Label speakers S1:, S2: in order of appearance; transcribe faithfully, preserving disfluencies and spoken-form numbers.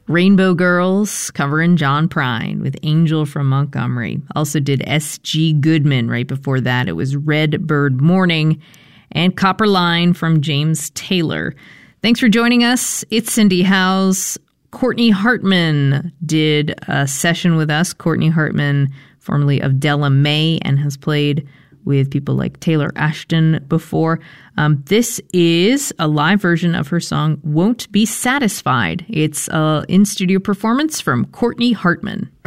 S1: Rainbow Girls covering John Prine with Angel from Montgomery. Also did S G Goodman right before that. It was Red Bird Morning and Copper Line from James Taylor. Thanks for joining us. It's Cindy Howes. Courtney Hartman did a session with us. Courtney Hartman, formerly of Della May, and has played with people like Taylor Ashton before. Um, this is a live version of her song, Won't Be Satisfied. It's an in-studio performance from Courtney Hartman.